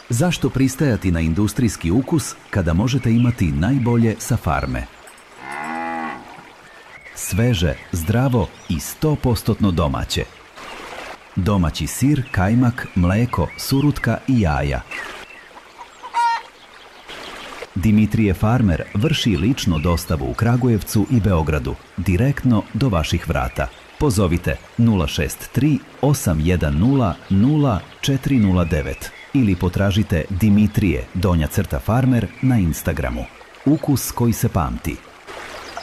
Zašto pristajati na industrijski ukus kada možete imati najbolje sa farme? Sveže, zdravo i 100% domaće. Domaći sir, kajmak, mleko, surutka i jaja. Dimitrije Farmer vrši ličnu dostavu u Kragujevcu i Beogradu, direktno do vaših vrata. Pozovite 063 810 0409 ili potražite Dimitrije _Farmer na Instagramu. Ukus koji se pamti.